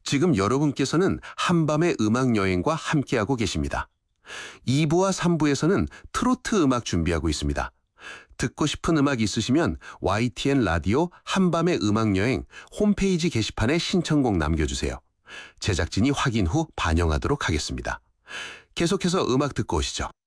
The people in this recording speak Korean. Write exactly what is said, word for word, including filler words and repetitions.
지금 여러분께서는 한밤의 음악 여행과 함께하고 계십니다. 이 부와 삼 부에서는 트로트 음악 준비하고 있습니다. 듣고 싶은 음악 있으시면 와이티엔 라디오 한밤의 음악 여행 홈페이지 게시판에 신청곡 남겨주세요. 제작진이 확인 후 반영하도록 하겠습니다. 계속해서 음악 듣고 오시죠.